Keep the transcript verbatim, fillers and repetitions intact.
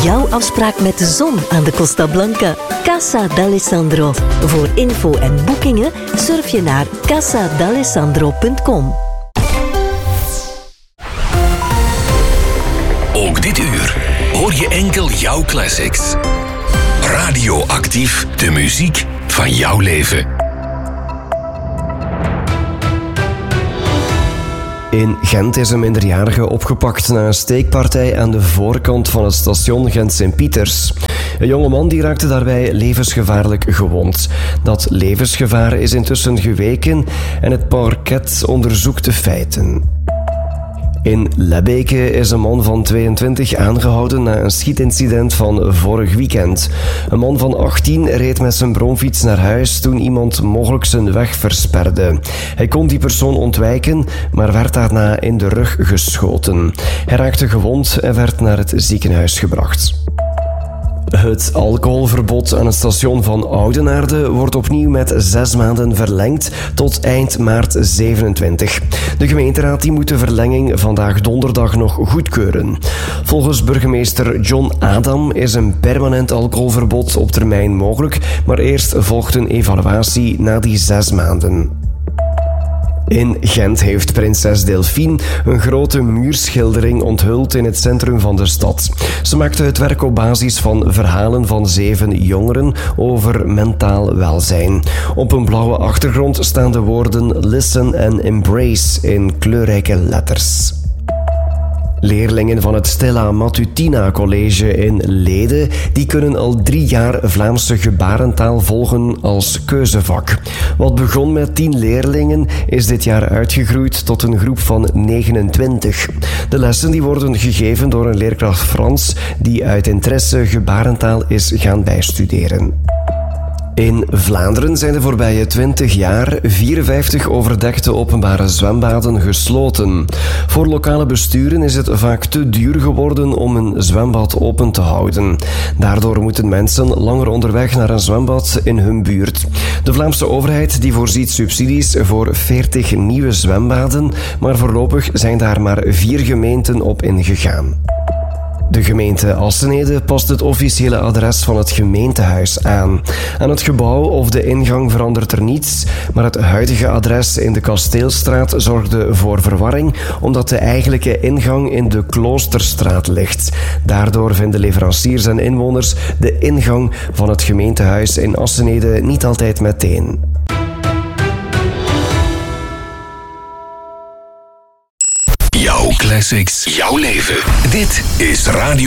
jouw afspraak met de zon aan de Costa Blanca. Casa d'Alessandro. Voor info en boekingen surf je naar casa d'alessandro punt com. Ook dit uur hoor je enkel jouw classics. Radioactief, de muziek van jouw leven. In Gent is een minderjarige opgepakt na een steekpartij aan de voorkant van het station Gent-Sint-Pieters. Een jongeman die raakte daarbij levensgevaarlijk gewond. Dat levensgevaar is intussen geweken en het parket onderzoekt de feiten. In Lebbeke is een man van tweeëntwintig aangehouden na een schietincident van vorig weekend. Een man van achttien reed met zijn bromfiets naar huis toen iemand mogelijk zijn weg versperde. Hij kon die persoon ontwijken, maar werd daarna in de rug geschoten. Hij raakte gewond en werd naar het ziekenhuis gebracht. Het alcoholverbod aan het station van Oudenaarde wordt opnieuw met zes maanden verlengd tot eind maart zevenentwintig. De gemeenteraad die moet de verlenging vandaag donderdag nog goedkeuren. Volgens burgemeester John Adam is een permanent alcoholverbod op termijn mogelijk, maar eerst volgt een evaluatie na die zes maanden. In Gent heeft prinses Delphine een grote muurschildering onthuld in het centrum van de stad. Ze maakte het werk op basis van verhalen van zeven jongeren over mentaal welzijn. Op een blauwe achtergrond staan de woorden Listen and Embrace in kleurrijke letters. Leerlingen van het Stella Matutina College in Lede die kunnen al drie jaar Vlaamse gebarentaal volgen als keuzevak. Wat begon met tien leerlingen is dit jaar uitgegroeid tot een groep van negenentwintig. De lessen die worden gegeven door een leerkracht Frans die uit interesse gebarentaal is gaan bijstuderen. In Vlaanderen zijn de voorbije twintig jaar vierenvijftig overdekte openbare zwembaden gesloten. Voor lokale besturen is het vaak te duur geworden om een zwembad open te houden. Daardoor moeten mensen langer onderweg naar een zwembad in hun buurt. De Vlaamse overheid die voorziet subsidies voor veertig nieuwe zwembaden, maar voorlopig zijn daar maar vier gemeenten op ingegaan. De gemeente Assenede past het officiële adres van het gemeentehuis aan. Aan het gebouw of de ingang verandert er niets, maar het huidige adres in de Kasteelstraat zorgde voor verwarring, omdat de eigenlijke ingang in de Kloosterstraat ligt. Daardoor vinden leveranciers en inwoners de ingang van het gemeentehuis in Assenede niet altijd meteen. Jouw classics, jouw leven. Dit is Radio